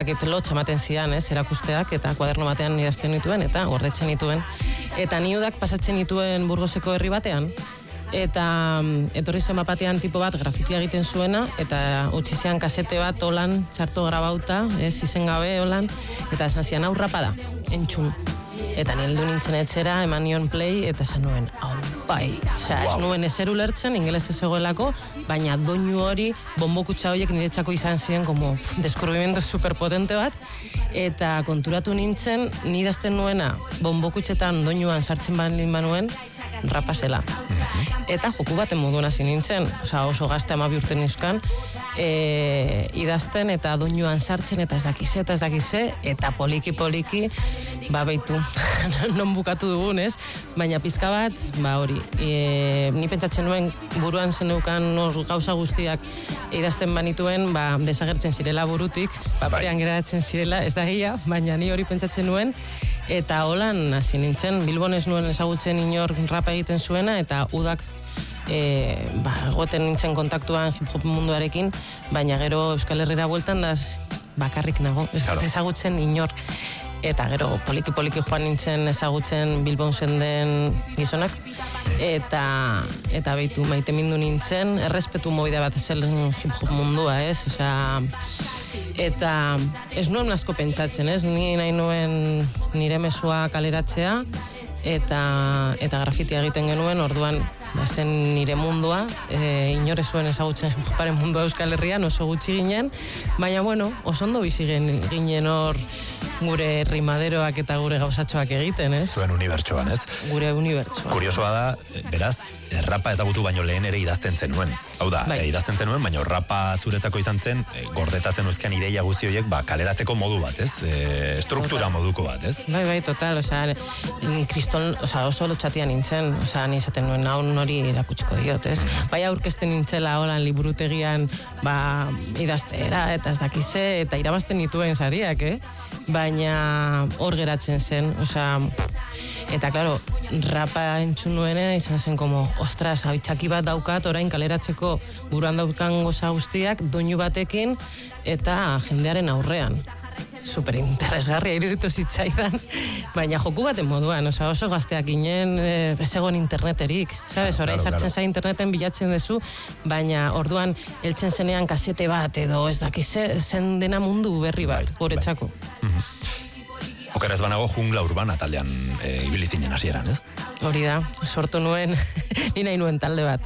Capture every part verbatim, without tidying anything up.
dakit lotxa ematen zidan, ez, erakusteak, eta kuaderno batean idazten nituen, eta gordetzen nituen. Eta ni udak pasatzen nituen Burgoseko herri batean, eta etorri zen bapatean tipo bat grafitia egiten zuena, eta utzi zean kasete bat holan, txarto grabauta, ez, izen gabe holan, eta esan zian hau rapa da, entzun. Eta ni heldu nintzen etxera, eman nion play, eta esan nuen, hau, bai. Osea, wow. Ez nuen ezer ulertzen, ingeles ez egoelako, baina doinu hori, bombokutsa horiek niretzako izan ziren, como, deskubrimiento superpotente bat, eta konturatu nintzen, nidazten nuena, bombokutsetan doinuan sartzen balin banuen, rapasela. Eta joku baten moduan hasi nintzen, osea, oso gazte amabi urte nizkan, e, idazten eta doinuan sartzen, eta ez dakize, eta ez dakize, eta poliki-poliki, ba, beitu, non bukatu dugun, ez? Baina pizka bat, ba, hori, e, ni pentsatzen nuen buruan zeneukan hor gauza guztiak idazten banituen, ba, desagertzen zirela burutik, paperean geratzen zirela, ez da egia, baina ni hori pentsatzen nuen, eta holan hasi nintzen, Bilbon ez nuen ezagutzen inor rapa egiten zuena, eta udak e, ba, goten nintzen kontaktuan hip-hop munduarekin, baina gero Euskal Herrira bueltan da bakarrik nago, ez claro. Ezagutzen inor. Eta gero poliki-poliki joan nintzen ezagutzen Bilbon zenden gizonak, eta eta behitu maite mindu nintzen, errespetu moida bat zel hip-hop mundua, ez? Osea, eta ez nuen asko pentsatzen, ez? Ni nahi nuen nire mesua kaleratzea, eta eta grafitia egiten genuen, orduan ba, zen nire mundua, e, inore zuen ezagutzen hip-hoparen mundua Euskal Herrian, oso gutxi ginen, baina bueno, oso ondo bizi ginen hor gure rimaderoak eta gure gauzatxoak egiten, ez? Zuen unibertsoan, ez? Gure unibertsoan. Kuriosoa da, beraz, rapa ezagutu baino lehen ere idazten zenuen. Hau da, bai. e, idazten zenuen, baina rapa zuretzako izan zen, e, gordeta zen uzkean ideia guzti horiek, ba, kaleratzeko modu bat, ez? E, struktura total. Moduko bat, ez? Bai, bai, total, osea, kriston, osea, oso lotxatia nintzen, osea, nizaten nuen hau nori erakutsiko diot, ez? Bai, aurkezten nintzela holan liburutegian, ba, idaztera, eta ez dakize, eta irabazten nituen sariak, eh? Baina hor geratzen zen, osea, eta claro, rapa entzun nuenen izan zen como, ostras, hau txaki bat daukat orain kaleratzeko buruan daukan goza guztiak, doinu batekin eta jendearen aurrean. Super interesgarria iruditu zitzaidan, baina joku baten moduan, osea, oso gazteak ginen, ez egon interneterik, sabes, orain sartzen claro, za interneten bilatzen dezu, baina orduan heltzen zenean kasete bat edo ez dakize zen dena mundu berri bat, guretzako. Bai. Mm-hmm. Okeraz banago jungla urbana taldean e, ibili zinen hasieran, ez? Hori da, sortu nuen, ni nahi nuen talde bat.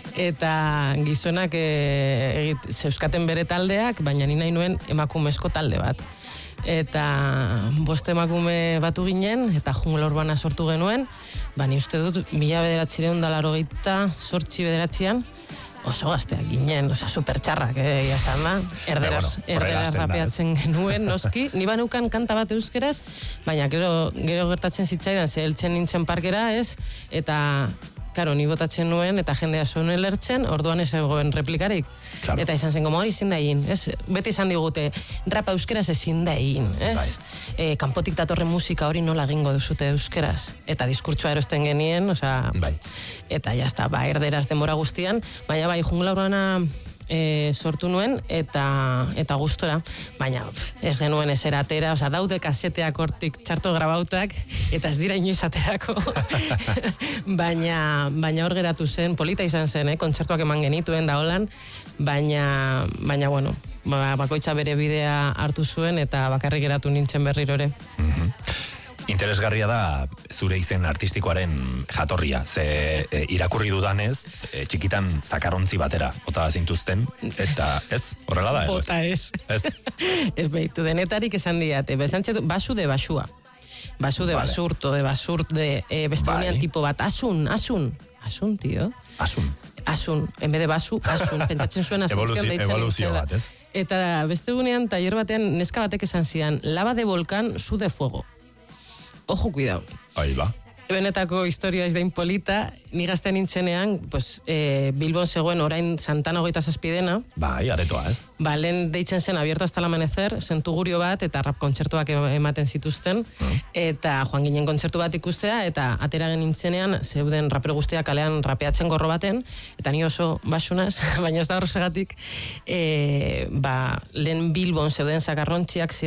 Eta gizonak e, egit, zeuskaten bere taldeak, baina ni nahi nuen emakumezko talde bat. Eta bost emakume batu ginen, eta jungla urbana sortu genuen, bani uste dut, mila bederatzireun da larogeita, sortzi bederatzean, oso gazteak ginen, oza, supertxarrak, eh, esan da. Erderaz, bueno, erderaz rapeatzen genuen, noski. Ni banukan kanta bat euskeraz, baina gero, gero gertatzen zitzaidan, ze heltzen nintzen parkera, ez? Eta, karo, ni botatzen nuen, eta jendea zuen lertzen, orduan ez egoen replikarik. Claro. Eta izan zen, como hori ezin da egin, ez? Beti izan digute, rapa euskeraz ezin da egin, ez? Bai. E, kanpotik datorren musika hori nola egingo duzute euskeraz. Eta diskurtsoa erosten genien, osea, bai. Eta jazta, ba, erderaz denbora guztian, baina bai, jungla urbana e, sortu nuen, eta eta gustora, baina ez genuen ezer atera, osea, daude kaseteak hortik txarto grabautak, eta ez dira inoiz aterako, baina, baina hor geratu zen, polita izan zen, eh? Kontzertuak eman genituen da holan, baina, baina bueno, bakoitza bere bidea hartu zuen, eta bakarrik geratu nintzen berriro ere. Mm-hmm. Interesgarria da zure izen artistikoaren jatorria, ze e, irakurri dudanez, e, txikitan zakarontzi batera, bota zintuzten, eta ez, horrela da? Bota ez. Ez? Ez behitu, denetarik esan diate, bezantxetu, basu de basua. Basu de vale. Basurto, de basurt, de e, beste bai. Unean tipo bat, asun, asun, asun, tio. Asun. Asun, en vez de basu, asun, pentsatzen zuen asunción deitzen. Evoluzio bat, ez? Eta beste unean, taller batean, neska batek esan zian, lava de volcán, su de fuego. Ojo, cuidado. Ahí va. Benetako historia ez da impolita, ni gaztean nintzenean, pues, e, Bilbon zegoen orain Santana hogeita zazpidena. Bai, aretoa, ez? Ba, lehen deitzen zen abierto hasta el amanecer, zentugurio bat, eta rap kontzertuak ematen zituzten, uh-huh. Eta joan ginen kontzertu bat ikustea, eta atera nintzenean, zeuden rapero guztiak kalean rapeatzen gorro baten, eta ni oso basunaz, baina ez da horregatik, e, ba, lehen Bilbon zeuden zakarrontziak